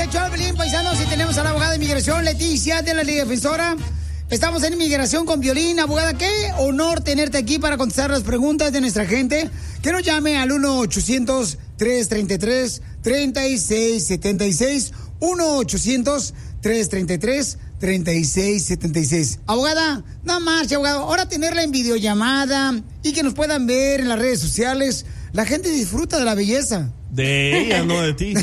el show de Piolín, paisanos, y tenemos a la abogada de inmigración, Leticia, de la Liga Defensora. Estamos en Inmigración con Piolín. Abogada, qué honor tenerte aquí para contestar las preguntas de nuestra gente. Que nos llame al 1-800-333-3676. 1-800-333-3676. Abogada, no marche, abogado. Ahora tenerla en videollamada y que nos puedan ver en las redes sociales. La gente disfruta de la belleza. De ella, no de ti.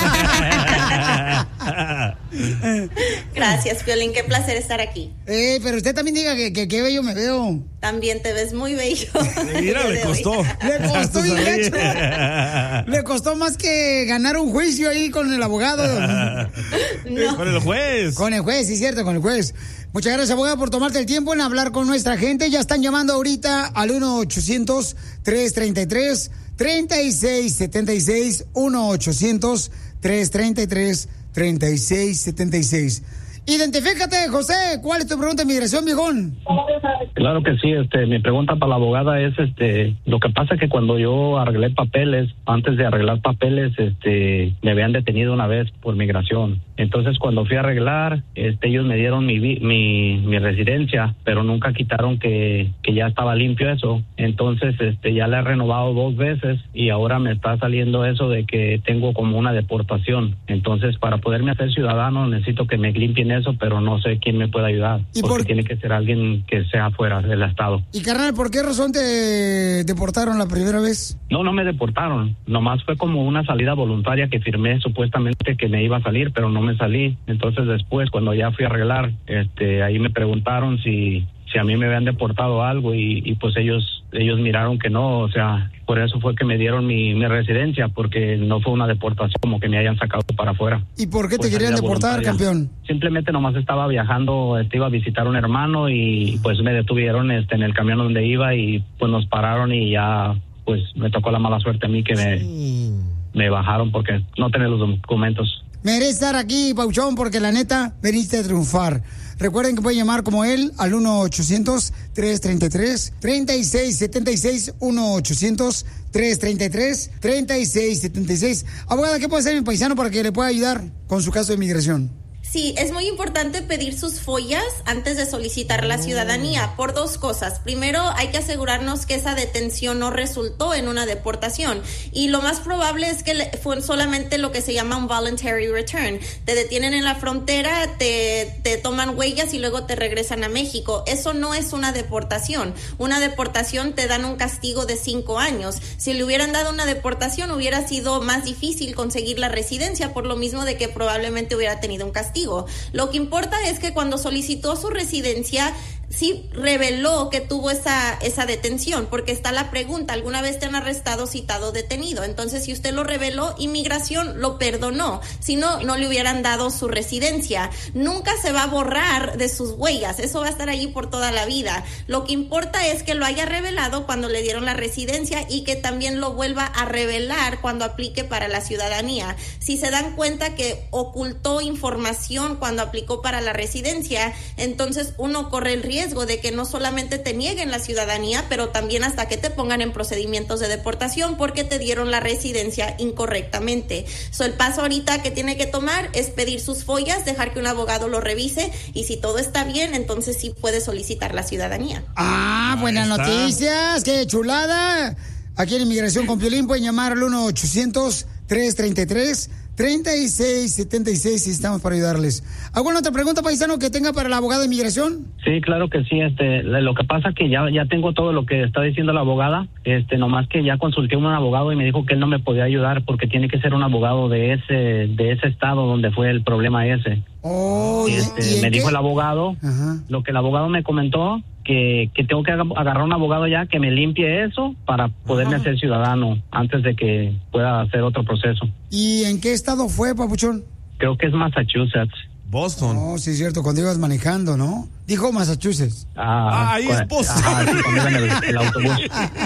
Gracias, Piolín, qué placer estar aquí. Pero usted también diga que bello me veo. También te ves muy bello. Mira, le costó. Le costó, le costó más que ganar un juicio ahí con el abogado. No. Con el juez. Con el juez, sí, cierto, con el juez. Muchas gracias, abogada, por tomarte el tiempo en hablar con nuestra gente. Ya están llamando ahorita al 1-800-333-3676. 1-800-333-3676. Identifícate, José. ¿Cuál es tu pregunta de migración, viejón? Claro que sí. Mi pregunta para la abogada es, lo que pasa es que cuando yo arreglé papeles, antes de arreglar papeles, me habían detenido una vez por migración. Entonces, cuando fui a arreglar, ellos me dieron mi residencia, pero nunca quitaron que ya estaba limpio eso. Entonces, ya la he renovado 2 veces y ahora me está saliendo eso de que tengo como una deportación. Entonces, para poderme hacer ciudadano, necesito que me limpien eso, pero no sé quién me puede ayudar. Porque tiene que ser alguien que sea fuera del estado. Y carnal, ¿por qué razón te deportaron la primera vez? No me deportaron. Nomás fue como una salida voluntaria que firmé supuestamente que me iba a salir, pero no me salí. Entonces después, cuando ya fui a arreglar, ahí me preguntaron si a mí me habían deportado algo y pues ellos miraron que no, o sea, por eso fue que me dieron mi residencia, porque no fue una deportación como que me hayan sacado para afuera. ¿Y por qué te querían deportar, campeón? Simplemente nomás estaba viajando, iba a visitar a un hermano y pues me detuvieron en el camión donde iba y pues nos pararon y ya pues me tocó la mala suerte a mí que me bajaron porque no tenía los documentos. Merece estar aquí, Pauchón, porque la neta, veniste a triunfar. Recuerden que pueden llamar como él al 1-800-333-3676. 1-800-333-3676. Abogada, ¿qué puede hacer mi paisano para que le pueda ayudar con su caso de migración? Sí, es muy importante pedir sus follas antes de solicitar la ciudadanía por 2 cosas. Primero, hay que asegurarnos que esa detención no resultó en una deportación y lo más probable es que fue solamente lo que se llama un voluntary return. Te detienen en la frontera, te toman huellas y luego te regresan a México. Eso no es una deportación. Una deportación te dan un castigo de 5 años. Si le hubieran dado una deportación, hubiera sido más difícil conseguir la residencia, por lo mismo de que probablemente hubiera tenido un castigo. Lo que importa es que cuando solicitó su residencia, sí reveló que tuvo esa detención, porque está la pregunta, ¿alguna vez te han arrestado, citado, detenido? Entonces, si usted lo reveló, inmigración lo perdonó, si no, no le hubieran dado su residencia. Nunca se va a borrar de sus huellas, eso va a estar allí por toda la vida. Lo que importa es que lo haya revelado cuando le dieron la residencia y que también lo vuelva a revelar cuando aplique para la ciudadanía. Si se dan cuenta que ocultó información cuando aplicó para la residencia, entonces uno corre el riesgo de que no solamente te nieguen la ciudadanía, pero también hasta que te pongan en procedimientos de deportación porque te dieron la residencia incorrectamente. El paso ahorita que tiene que tomar es pedir sus follas, dejar que un abogado lo revise y si todo está bien, entonces sí puede solicitar la ciudadanía. Buenas noticias, qué chulada. Aquí en Inmigración con Piolín pueden llamar al 1-800-333-3676 y estamos para ayudarles. ¿Alguna otra pregunta, paisano, que tenga para la abogada de inmigración? Sí, claro que sí. Lo que pasa es que ya tengo todo lo que está diciendo la abogada. Nomás que ya consulté a un abogado y me dijo que él no me podía ayudar porque tiene que ser un abogado de ese estado donde fue el problema ese. Me dijo el abogado, lo que el abogado me comentó, que tengo que agarrar un abogado ya que me limpie eso para poderme hacer ciudadano antes de que pueda hacer otro proceso. ¿Y en qué estado fue, papuchón? Creo que es Massachusetts. Boston. Oh, sí, es cierto, cuando ibas manejando, ¿no? Dijo Massachusetts. Ahí es Boston. Sí, cuando iba en el autobús.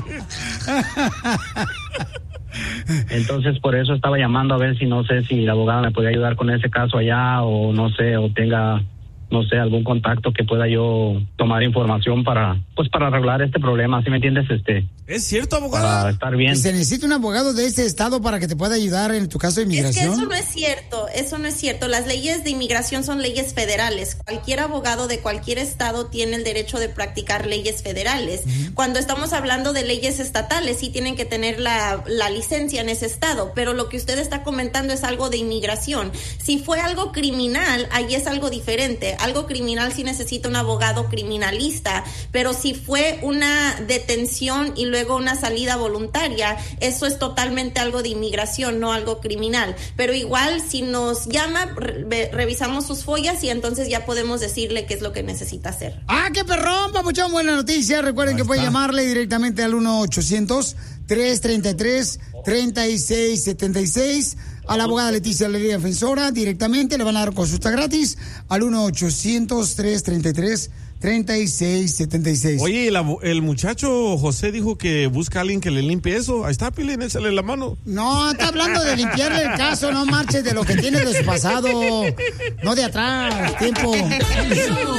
Entonces, por eso estaba llamando a ver si, no sé, si la abogada me podía ayudar con ese caso allá o no sé, o tenga no sé, algún contacto que pueda yo tomar información para arreglar este problema, ¿sí me entiendes? ¿Es cierto, abogado? Para estar bien. ¿Se necesita un abogado de este estado para que te pueda ayudar en tu caso de inmigración? Es que eso no es cierto. Las leyes de inmigración son leyes federales. Cualquier abogado de cualquier estado tiene el derecho de practicar leyes federales. Cuando estamos hablando de leyes estatales, sí tienen que tener la licencia en ese estado, pero lo que usted está comentando es algo de inmigración. Si fue algo criminal, ahí es algo diferente. Algo criminal sí necesita un abogado criminalista, pero si fue una detención y luego una salida voluntaria, eso es totalmente algo de inmigración, no algo criminal. Pero igual, si nos llama, revisamos sus follas y entonces ya podemos decirle qué es lo que necesita hacer. ¡Ah, qué perrón, papuchón! Buena noticia. Recuerden que pueden llamarle directamente al 1-800-333-3676 a la abogada Leticia, la Liga Defensora. Directamente le van a dar consulta gratis al 1-800-333-3676. Oye, el muchacho José dijo que busca a alguien que le limpie eso. Ahí está, Piolín, échale la mano. No, está hablando de limpiarle el caso, no marches de lo que tiene de su pasado, no de atrás, tiempo.